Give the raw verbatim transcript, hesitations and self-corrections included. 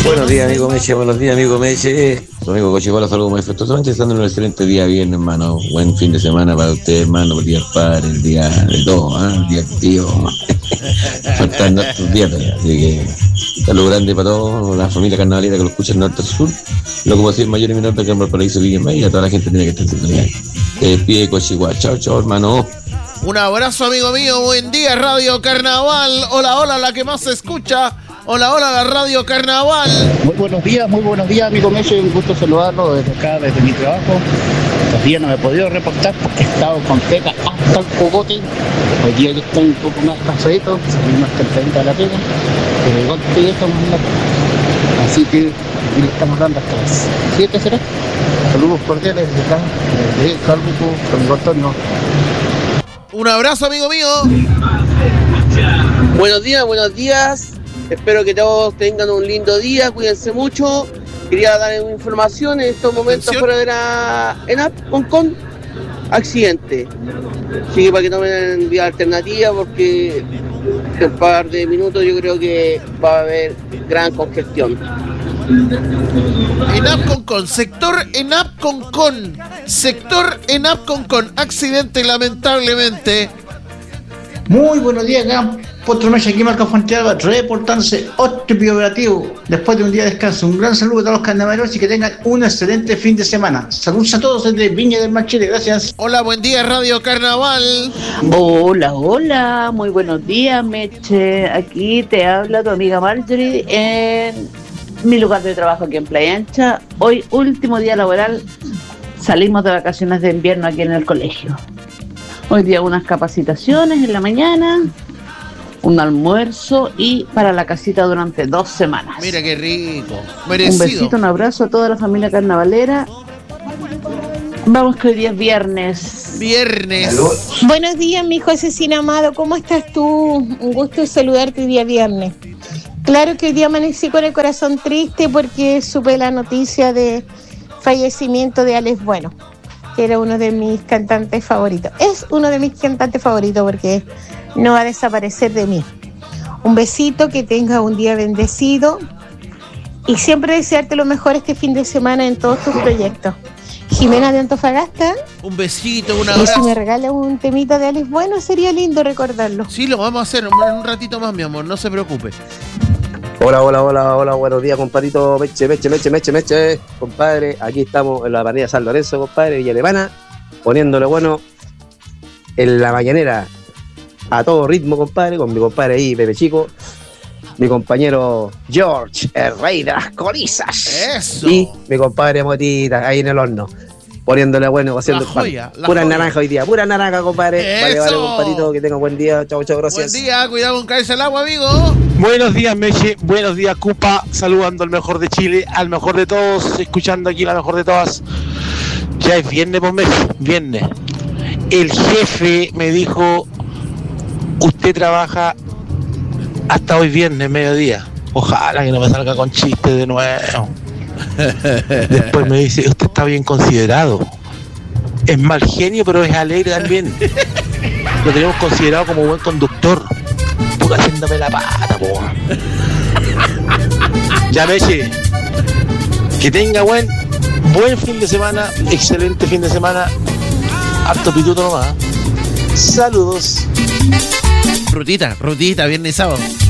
Buenos días, amigo Meche, buenos días, amigo Meche. Su amigo Cochibola, saludos muy afectuosamente, estando en un excelente día bien, hermano. Buen fin de semana para usted, hermano, el día del padre, el día de todo, ¿eh? El día del tío. Faltan otros días todavía, así que saludos grande para todos, la familia carnavalera que lo escucha en norte al sur. Lo como decir mayor y menor de que en Valparaíso, Guillermo, y a toda la gente tiene que estar en sintonía. Te despide Cochibola, chao, chao, hermano. Un abrazo, amigo mío, buen día, Radio Carnaval. Hola, hola, la que más se escucha. Hola, hola, la Radio Carnaval. Muy buenos días, muy buenos días, amigo Meche. Un gusto saludarlo desde acá, desde mi trabajo. Estos días no me he podido reportar porque he estado con pega hasta el cogote. Hoy día yo estoy un poco más cansadito, salí más tempranito de la pega, pero igual que ya estamos en la pega. Así que aquí le estamos dando hasta las siete, ¿será? Saludos cordiales desde acá, desde Calbuco, con Antonio. Un abrazo, amigo mío. Buenos días, buenos días. Espero que todos tengan un lindo día, cuídense mucho. Quería dar información en estos momentos ¿Atención? fuera de la ENAP, Hong Kong, accidente. Así que para que tomen vía alternativa, porque en un par de minutos yo creo que va a haber gran congestión. ENAP Concon, sector ENAP Concon, sector ENAP Concon, accidente lamentablemente. Muy buenos días, acá Potro Meche, aquí Marco Fuentealba, reportándose otro operativo después de un día de descanso. Un gran saludo a todos los carnavaleros y que tengan un excelente fin de semana. Saludos a todos desde Viña del Mar, Chile, gracias. Hola, buen día, Radio Carnaval. Hola, hola, muy buenos días, Meche. Aquí te habla tu amiga Marjorie en mi lugar de trabajo aquí en Playa Ancha. Hoy, último día laboral, salimos de vacaciones de invierno aquí en el colegio. Hoy día unas capacitaciones en la mañana, un almuerzo y para la casita durante dos semanas. Mira qué rico, Un merecido. besito, un abrazo a toda la familia carnavalera. Vamos que hoy día es viernes. Viernes. Buenos días, mi hijo asesino amado, ¿cómo estás tú? Un gusto saludarte hoy día viernes. Claro que hoy día amanecí con el corazón triste porque supe la noticia de fallecimiento de Alex Bueno, que era uno de mis cantantes favoritos. Es uno de mis cantantes favoritos porque no va a desaparecer de mí. Un besito, que tengas un día bendecido y siempre desearte lo mejor este fin de semana en todos tus proyectos. Jimena de Antofagasta. Un besito, un Y si abrazo. me regalas un temita de Alex Bueno, sería lindo recordarlo. Sí, lo vamos a hacer en un ratito más, mi amor, no se preocupe. Hola, hola, hola, hola, buenos días, compadrito Meche, Meche, Meche, Meche, Meche, compadre. Aquí estamos en la parrilla San Lorenzo, compadre, Villa Alemana, poniéndole bueno en la mañanera a todo ritmo, compadre, con mi compadre ahí, Pepe Chico, mi compañero George, el rey de las corizas. Eso. Y mi compadre Motita, ahí en el horno, poniéndole bueno, haciendo La el pan. joya, la Pura joya. naranja hoy día, pura naranja, compadre. Vale, vale, Eso. compadrito, que tenga buen día. Chau, chau, gracias. Buen día, cuidado con caerse el agua, amigo. Buenos días, Meche. Buenos días, Cupa. Saludando al mejor de Chile, al mejor de todos. Escuchando aquí la mejor de todas. Ya es viernes, pues, Meche. Viernes. El jefe me dijo: usted trabaja hasta hoy viernes, mediodía. Ojalá que no me salga con chistes de nuevo. Después me dice: usted está bien considerado. Es mal genio, pero es alegre también. Lo tenemos considerado como buen conductor. Puta, haciéndome la pata, po. Ya, Meche, que tenga buen buen fin de semana, excelente fin de semana, harto pituto nomás. Saludos. Rutita, rutita, viernes y sábado.